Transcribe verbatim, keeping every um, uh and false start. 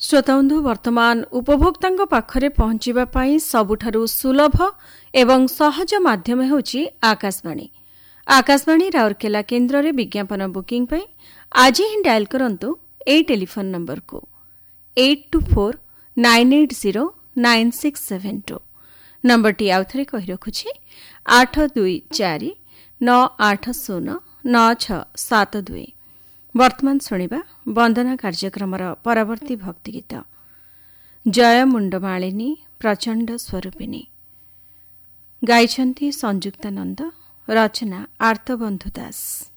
श्रोताबंधु वर्तमान उपभोक्ता पाखरे पहुंचीबा पई सबुठारु सुलभ एवं सहज माध्यम हेउची आकाशवाणी। आकाशवाणी राउरकेला केन्द्र रे विज्ञापन बुकिंग पई आज ही डायल करंतु ए टेलीफोन नंबर को eight to four nine eight zero nine six seven to. Number T आउथरे कहि रखुछि आठ दुई चार नौ आठ शून्य नौ छ सात दुई। वर्तमान शुणिबा वंदना कार्यक्रमर परवर्ती भक्ति गीत जय मुंडमालिनी प्रचंड स्वरूपिणी गाइछन्ति संयुक्तानंद रचना आर्तबंधु दास।